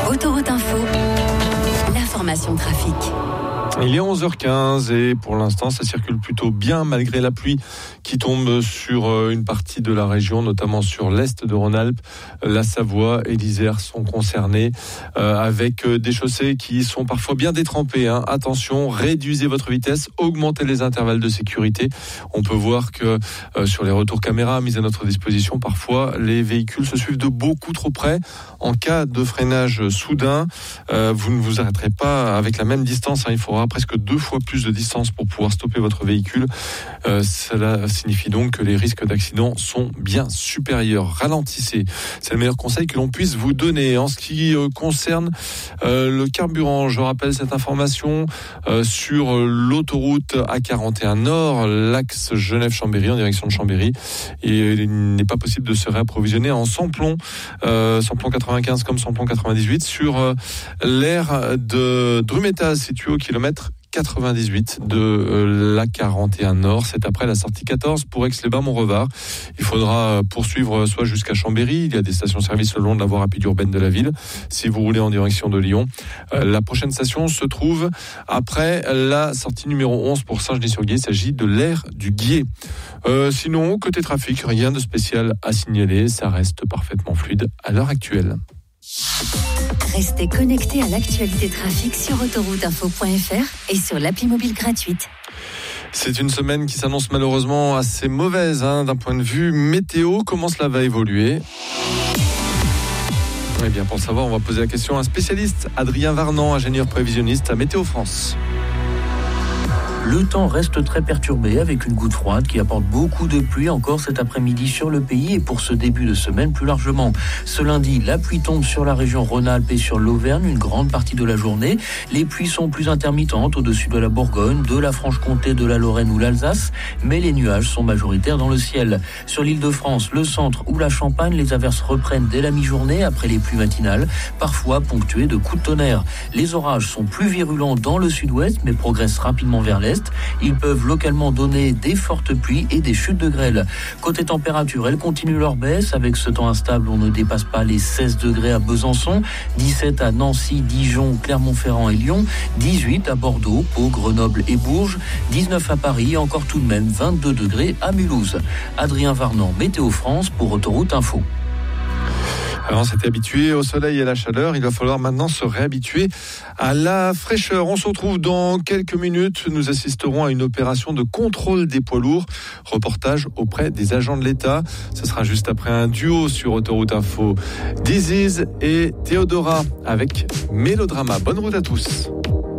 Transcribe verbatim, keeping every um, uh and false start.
Autoroute Info, l'information trafic. Il est onze heures quinze et pour l'instant ça circule plutôt bien malgré la pluie qui tombe sur une partie de la région, notamment sur l'est de Rhône-Alpes. La Savoie et l'Isère sont concernés euh, avec des chaussées qui sont parfois bien détrempées. Hein. Attention, réduisez votre vitesse, augmentez les intervalles de sécurité. On peut voir que euh, sur les retours caméra mis à notre disposition, parfois les véhicules se suivent de beaucoup trop près. En cas de freinage soudain, euh, vous ne vous arrêterez pas avec la même distance. Hein. Il faudra presque deux fois plus de distance pour pouvoir stopper votre véhicule. Euh, cela signifie donc que les risques d'accident sont bien supérieurs. Ralentissez. C'est le meilleur conseil que l'on puisse vous donner. En ce qui euh, concerne euh, le carburant, je rappelle cette information euh, sur l'autoroute A quarante et un Nord, l'axe Genève-Chambéry en direction de Chambéry. Et il n'est pas possible de se réapprovisionner en samplon, euh, samplon quatre-vingt-quinze comme samplon quatre-vingt-dix-huit sur euh, l'aire de Drumettaz situé au kilomètre quatre-vingt-dix-huit de euh, l'A quarante et un Nord. C'est après la sortie quatorze pour Aix-les-Bains-Montrevard. Il faudra poursuivre soit jusqu'à Chambéry. Il y a des stations-service le long de la voie rapide urbaine de la ville. Si vous roulez en direction de Lyon, euh, la prochaine station se trouve après la sortie numéro onze pour Saint-Genis-sur-Guiers. Il s'agit de l'aire du Guiers. Euh, sinon, côté trafic, rien de spécial à signaler. Ça reste parfaitement fluide à l'heure actuelle. Restez connectés à l'actualité trafic sur autoroute info point f r et sur l'appli mobile gratuite. C'est une semaine qui s'annonce malheureusement assez mauvaise hein, d'un point de vue météo. Comment cela va évoluer ? Eh bien, pour le savoir, on va poser la question à un spécialiste, Adrien Varnan, ingénieur prévisionniste à Météo France. Le temps reste très perturbé avec une goutte froide qui apporte beaucoup de pluie encore cet après-midi sur le pays et pour ce début de semaine plus largement. Ce lundi, la pluie tombe sur la région Rhône-Alpes et sur l'Auvergne une grande partie de la journée. Les pluies sont plus intermittentes au-dessus de la Bourgogne, de la Franche-Comté, de la Lorraine ou l'Alsace, mais les nuages sont majoritaires dans le ciel. Sur l'Île-de-France, le centre ou la Champagne, les averses reprennent dès la mi-journée après les pluies matinales, parfois ponctuées de coups de tonnerre. Les orages sont plus virulents dans le sud-ouest mais progressent rapidement vers l'est. Ils peuvent localement donner des fortes pluies et des chutes de grêle. Côté température, elles continuent leur baisse. Avec ce temps instable, on ne dépasse pas les seize degrés à Besançon, dix-sept à Nancy, Dijon, Clermont-Ferrand et Lyon, dix-huit à Bordeaux, Pau, Grenoble et Bourges, dix-neuf à Paris et encore tout de même vingt-deux degrés à Mulhouse. Adrien Varnan, Météo France pour Autoroute Info. Alors, on s'était habitué au soleil et à la chaleur. Il va falloir maintenant se réhabituer à la fraîcheur. On se retrouve dans quelques minutes. Nous assisterons à une opération de contrôle des poids lourds. Reportage auprès des agents de l'État. Ce sera juste après un duo sur Autoroute Info. This Is et Théodora avec Mélodrama. Bonne route à tous.